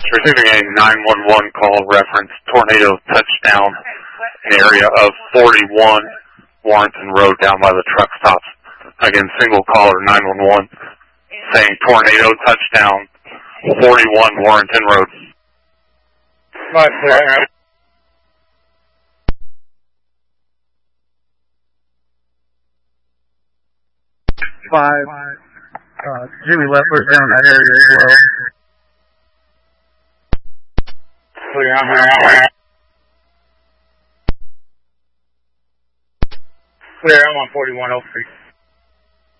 Receiving a 911 call reference tornado touchdown in the area of 41 Warrenton Road down by the truck stops. Again, single caller 911 saying tornado touchdown 41 Warrenton Road. Right, sir. 5, Jimmy Leopard down that area as well. Clear, I'm here. Clear, I'm on 4103.